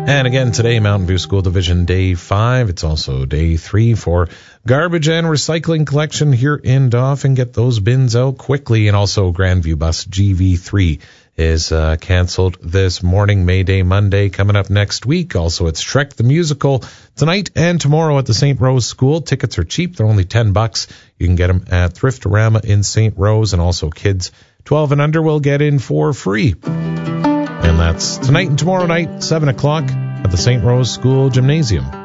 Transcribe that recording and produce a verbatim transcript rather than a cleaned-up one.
And again, today, Mountain View School Division Day five. It's also Day three for garbage and recycling collection here in Dauphin. Get those bins out quickly. And also, Grandview Bus G V three is uh, canceled this morning. May Day Monday coming up next week. Also, it's Shrek the Musical tonight and tomorrow at the Saint Rose School. Tickets are cheap. They're only ten bucks. You can get them at Thriftorama in Saint Rose. And also, kids twelve and under will get in for free. And that's tonight and tomorrow night, seven o'clock at the Saint Rose School Gymnasium.